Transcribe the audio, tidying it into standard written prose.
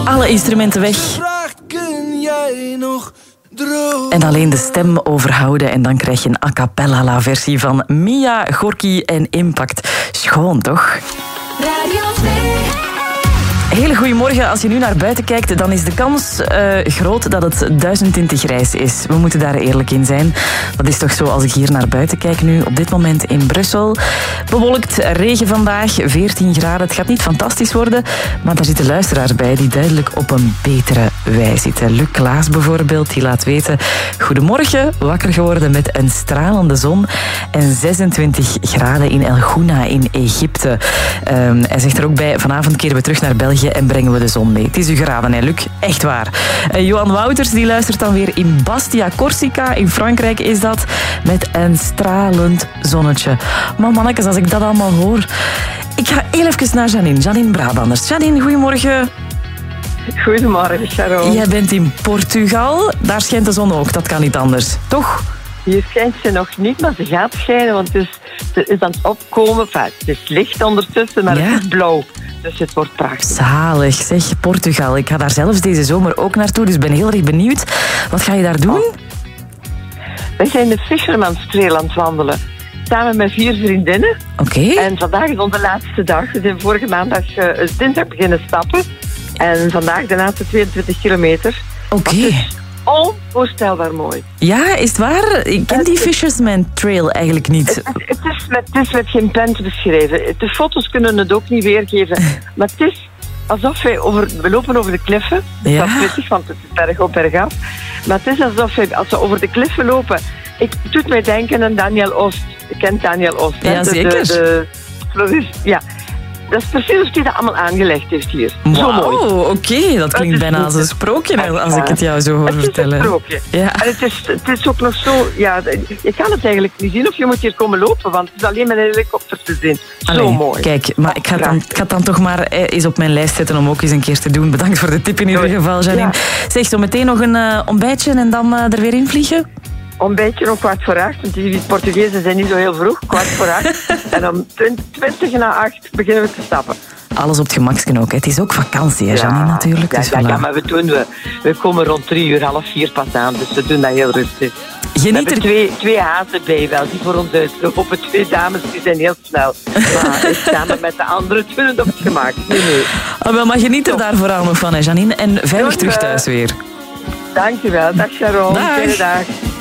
Alle instrumenten weg. Kun jij nog dromen? En alleen de stem overhouden en dan krijg je een a cappella versie van Mia, Gorky en Impact. Schoon, toch? Radio 2. Hele goedemorgen. Als je nu naar buiten kijkt, dan is de kans groot dat het 1020 grijs is. We moeten daar eerlijk in zijn. Dat is toch zo als ik hier naar buiten kijk nu, op dit moment in Brussel. Bewolkt, regen vandaag, 14 graden. Het gaat niet fantastisch worden, maar daar zitten luisteraars bij die duidelijk op een betere wij zitten. Luc Klaas bijvoorbeeld, die laat weten: goedemorgen, wakker geworden met een stralende zon en 26 graden in El Gouna in Egypte. Hij zegt er ook bij: vanavond keren we terug naar België en brengen we de zon mee. Het is u geraden, hè, Luc? Echt waar. Johan Wouters die luistert dan weer in Bastia, Corsica. In Frankrijk is dat. Met een stralend zonnetje. Maar mannetjes, als ik dat allemaal hoor... Ik ga heel even naar Janine. Janine Brabanders. Janine, goedemorgen. Goedemorgen, Sharon. Jij bent in Portugal. Daar schijnt de zon ook. Dat kan niet anders. Toch? Hier schijnt ze nog niet, maar ze gaat schijnen, want het is aan het opkomen. Enfin, het is licht ondertussen, maar het is blauw. Dus het wordt prachtig. Zalig, zeg, Portugal. Ik ga daar zelfs deze zomer ook naartoe, dus ben heel erg benieuwd. Wat ga je daar doen? Wij zijn de Fisherman's Trail aan het wandelen. Samen met 4 vriendinnen. Oké. En vandaag is onze laatste dag. We zijn vorige maandag dinsdag beginnen stappen. En vandaag de laatste 22 kilometer. Oké. Onvoorstelbaar mooi. Ja, is het waar? Ik ken die Fisherman Trail eigenlijk niet. Het is met geen pen te beschrijven. De foto's kunnen het ook niet weergeven. Maar het is alsof we lopen over de kliffen. Ja. Dat is prettig, want het is berg op, berg af. Maar het is alsof als we over de kliffen lopen... Het doet mij denken aan Daniel Oost. Je kent Daniel Oost. Ja, zeker. Ja. Dat is precies of hij dat allemaal aangelegd heeft hier. Wow, zo mooi. Oké, dat klinkt bijna als een sprookje als ik het jou zo hoor vertellen. Het is een sprookje. Ja. En het is ook nog zo... Ja, je kan het eigenlijk niet zien of je moet hier komen lopen, want het is alleen met een helikopter te zien. Zo mooi. Kijk, maar ik ga het dan toch maar eens op mijn lijst zetten om ook eens een keer te doen. Bedankt voor de tip in ieder geval, Janine. Ja. Zeg, zo meteen nog een ontbijtje en dan er weer in vliegen? Ontbijtje om 7:15, want die Portugezen zijn niet zo heel vroeg, 7:15. En om 7:20 beginnen we te stappen. Alles op het gemaksken ook. Hè. Het is ook vakantie, hè, Janine, natuurlijk. Dus ja, maar we komen rond 3:30 pas aan, dus we doen dat heel rustig. We hebben twee hazen bij wel, die voor ons uitlopen. 2 dames, die zijn heel snel. Maar samen met de anderen doen het op het gemak. Nee. Wel, maar geniet er daar vooral nog van, hè, Janine. En veilig terug thuis weer. Dankjewel. Dag Sharon. Dag. Fijne dag.